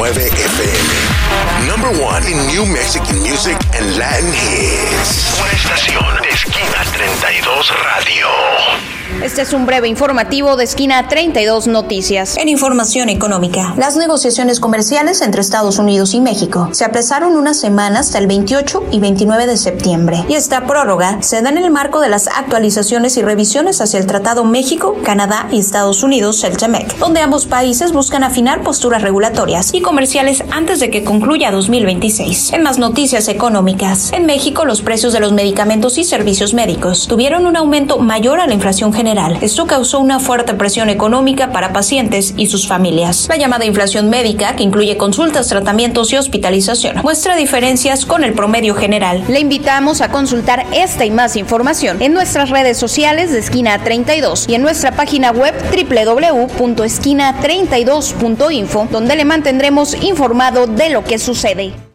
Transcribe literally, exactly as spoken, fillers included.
nueve F M. Number one in New Mexican music and Latin hits. Una estación de Esquina treinta y dos Radio. Este es un breve informativo de Esquina treinta y dos Noticias. En información económica, las negociaciones comerciales entre Estados Unidos y México se aplazaron una semana hasta el veintiocho y veintinueve de septiembre. Y esta prórroga se da en el marco de las actualizaciones y revisiones hacia el Tratado México, Canadá y Estados Unidos, el TEMEC, donde ambos países buscan afinar posturas regulatorias y comerciales antes de que concluya dos mil veintiséis. En más noticias económicas, en México los precios de los medicamentos y servicios médicos tuvieron un aumento mayor a la inflación general. Esto causó una fuerte presión económica para pacientes y sus familias. La llamada inflación médica, que incluye consultas, tratamientos y hospitalización, muestra diferencias con el promedio general. Le invitamos a consultar esta y más información en nuestras redes sociales de Esquina treinta y dos y en nuestra página web doble u doble u doble u punto esquina treinta y dos punto info, donde le mantendremos informado de lo que sucede.